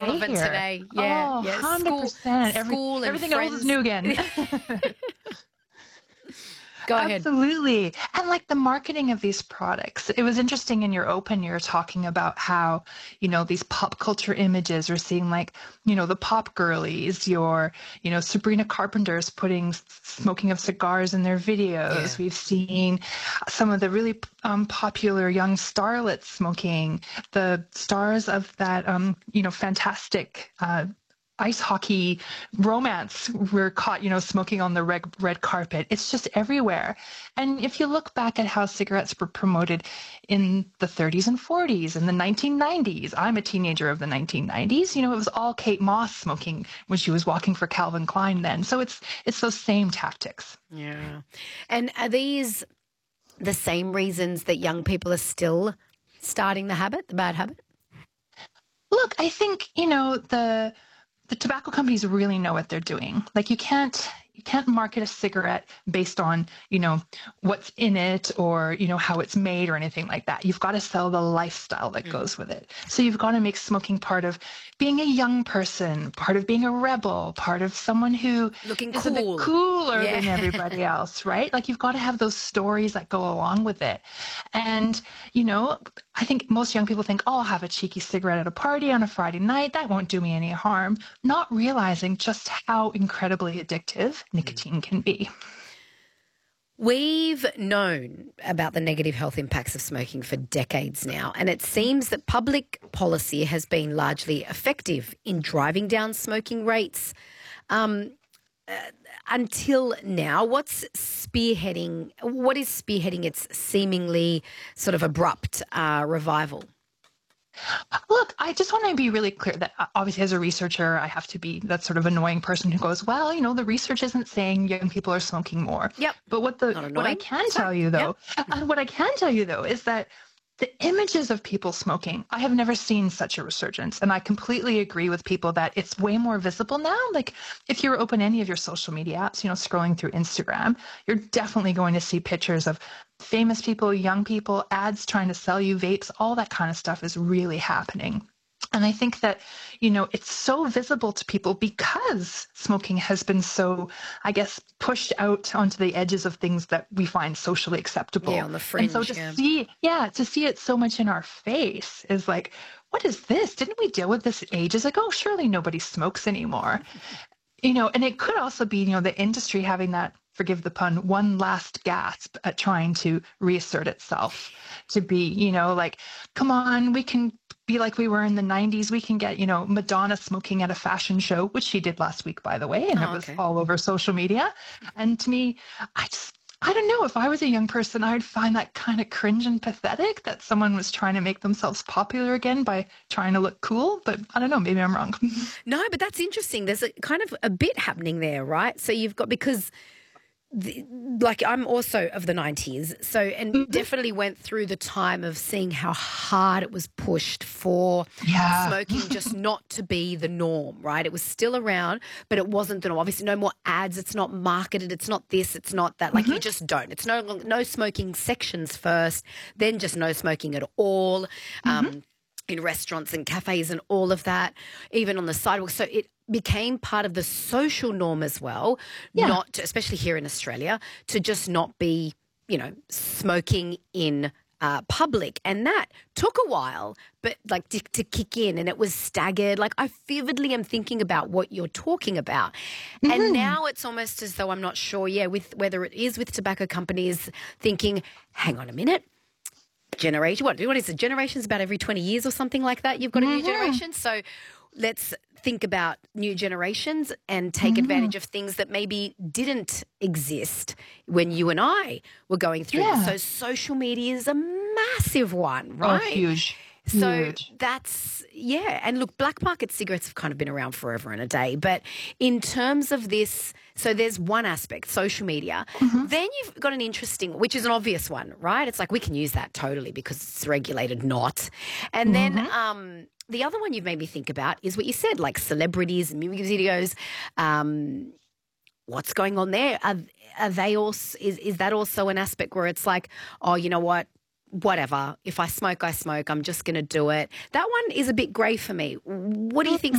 relevant here. today. Yeah, Oh, yeah. 100%. School and Everything old is friends. new again. Go ahead. Absolutely. And like the marketing of these products, it was interesting in your open, you're talking about how, these pop culture images, we're seeing like, the pop girlies, Sabrina Carpenter's putting smoking of cigars in their videos. Yeah. We've seen some of the really popular young starlets smoking, the stars of that, fantastic, ice hockey romance were caught, smoking on the red carpet. It's just everywhere. And if you look back at how cigarettes were promoted in the 30s and 40s and the 1990s, I'm a teenager of the 1990s, it was all Kate Moss smoking when she was walking for Calvin Klein then. So it's those same tactics. Yeah. And are these the same reasons that young people are still starting the bad habit? Look, I think, the tobacco companies really know what they're doing. Like you can't market a cigarette based on, what's in it or, how it's made or anything like that. You've got to sell the lifestyle that goes with it. So you've got to make smoking part of being a young person, part of being a rebel, part of someone who Looking is a bit cool. cooler Yeah. than everybody else, right? Like you've got to have those stories that go along with it. And, I think most young people think, oh, I'll have a cheeky cigarette at a party on a Friday night. That won't do me any harm. Not realizing just how incredibly addictive nicotine can be. We've known about the negative health impacts of smoking for decades now, and it seems that public policy has been largely effective in driving down smoking rates. Until now, what is spearheading its seemingly sort of abrupt revival? Look, I just want to be really clear that obviously as a researcher, I have to be that sort of annoying person who goes, well, the research isn't saying young people are smoking more. Yep. But what I can tell you though, is that the images of people smoking, I have never seen such a resurgence. And I completely agree with people that it's way more visible now. Like if you open any of your social media apps, scrolling through Instagram, you're definitely going to see pictures of famous people, young people, ads trying to sell you vapes, all that kind of stuff is really happening. And I think that, it's so visible to people because smoking has been so, I guess, pushed out onto the edges of things that we find socially acceptable. Yeah, on the fringe. And so to see it so much in our face is like, what is this? Didn't we deal with this ages ago? Surely nobody smokes anymore. And it could also be, the industry having that, forgive the pun, one last gasp at trying to reassert itself to be, like, come on, we can be like we were in the 90s. We can get, Madonna smoking at a fashion show, which she did last week, by the way, and it was all over social media. And to me, I don't know, if I was a young person, I'd find that kind of cringe and pathetic that someone was trying to make themselves popular again by trying to look cool. But I don't know, maybe I'm wrong. No, but that's interesting. There's a kind of a bit happening there, right? So you've got, because I'm also of the 90s, so, and definitely went through the time of seeing how hard it was pushed for smoking just not to be the norm, right? It was still around, but it wasn't the norm. Obviously, no more ads. It's not marketed. It's not this. It's not that. Like you just don't. It's no smoking sections first, then just no smoking at all. In restaurants and cafes and all of that, even on the sidewalk. So it became part of the social norm as well, not to, especially here in Australia, to just not be, smoking in public. And that took a while, but like to kick in, and it was staggered. Like I vividly am thinking about what you're talking about. And now it's almost as though I'm not sure, with whether it is with tobacco companies thinking, hang on a minute, generation, what is it? Generations about every 20 years or something like that. You've got a new generation. So let's think about new generations and take advantage of things that maybe didn't exist when you and I were going through this. So social media is a massive one, right? Oh, huge. So that's, and look, black market cigarettes have kind of been around forever and a day. But in terms of this, so there's one aspect, social media. Then you've got an interesting, which is an obvious one, right? It's like we can use that totally because it's regulated not. And then the other one you've made me think about is what you said, like celebrities and music videos. What's going on there? Are they also, is that also an aspect where it's like, oh, you know what? Whatever. If I smoke, I smoke. I'm just going to do it. That one is a bit grey for me. What do you think